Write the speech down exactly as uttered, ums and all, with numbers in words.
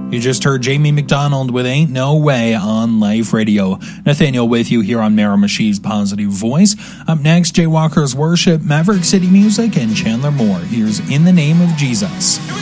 You just heard Jamie McDonald with Ain't No Way on Life Radio. Nathaniel with you here on Miramichi's Positive Voice. Up next, Jay Walker's Worship, Maverick City Music, and Chandler Moore. Here's In the Name of Jesus.